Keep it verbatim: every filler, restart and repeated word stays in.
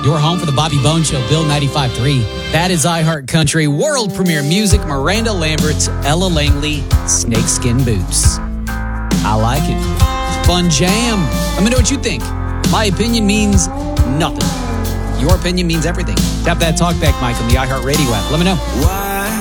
Your home for the Bobby Bone Show, Bill ninety-five point three. That is iHeart Country, world premiere music, Miranda Lambert, Ella Langley, Snakeskin Boots. I like it. Fun jam. Let me know what you think. My opinion means nothing. Your opinion means everything. Tap that talkback mic on the iHeartRadio app. Let me know. Why?